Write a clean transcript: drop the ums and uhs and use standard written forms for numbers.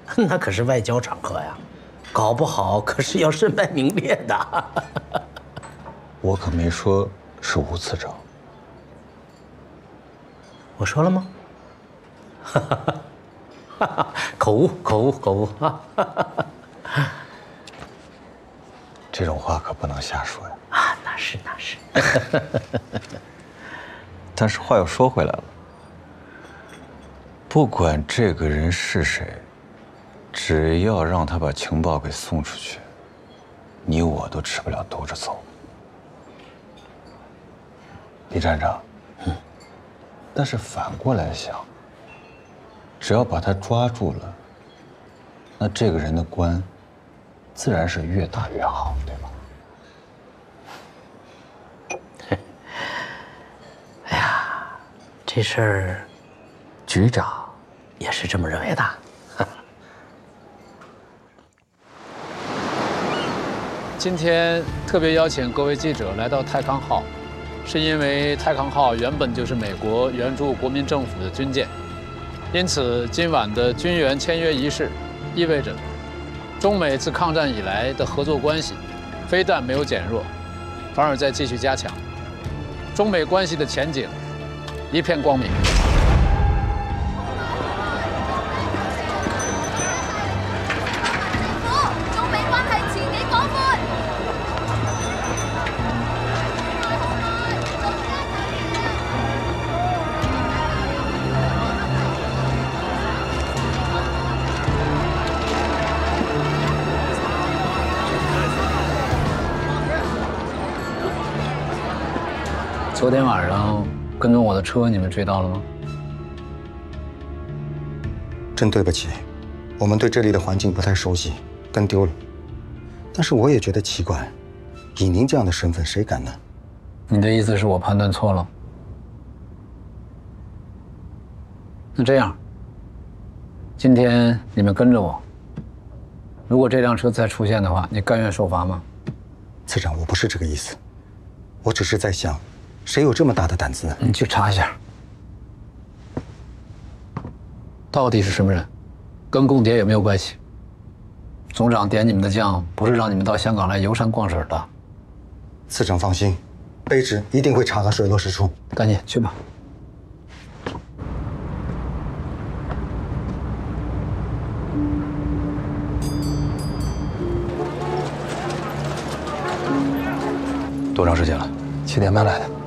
那可是外交场合呀，搞不好可是要身败名裂的。 我可没说是吴次长。 我说了吗？口误，口误，口误啊！ 这种话可不能瞎说呀。 啊，那是那是。 但是话又说回来了，不管这个人是谁，只要让他把情报给送出去，你我都吃不了兜着走。李站长，但是反过来想，只要把他抓住了，那这个人的官，自然是越大越好，对吧？ 哎呀，这事儿，局长也是这么认为的。 今天特别邀请各位记者来到泰康号，是因为泰康号原本就是美国援助国民政府的军舰，因此今晚的军援签约仪式，意味着中美自抗战以来的合作关系，非但没有减弱，反而在继续加强，中美关系的前景一片光明。昨天晚上跟踪我的车，你们追到了吗？ 真对不起，我们对这里的环境不太熟悉，跟丢了。但是我也觉得奇怪，以您这样的身份，谁敢呢？ 你的意思是我判断错了？那这样，今天你们跟着我，如果这辆车再出现的话，你甘愿受罚吗？ 次长，我不是这个意思，我只是在想。谁有这么大的胆子？ 你去查一下，到底是什么人，跟共谍有没有关系？总长点你们的将，不是让你们到香港来游山逛水的。 次长放心，卑职一定会查个水落石出。 赶紧去吧。 多长时间了？7点半来的。